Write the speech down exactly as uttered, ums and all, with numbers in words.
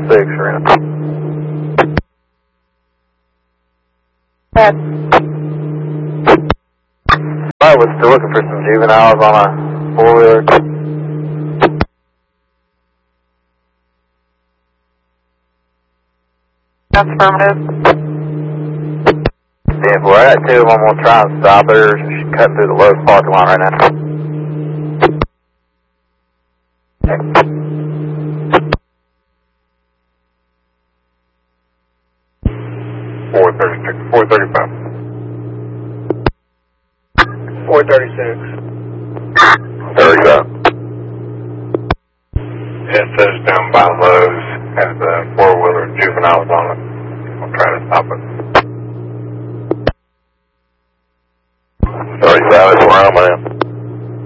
six, Serena. Bad. I was still looking for some juveniles on a four-wheeler. That's affirmative. ten four, I got two of them. I'm going to try and stop her. She's cutting through the Lowe's parking lot right now. four thirty-six, four thirty-five. four thirty-six. thirty-five. S S down by the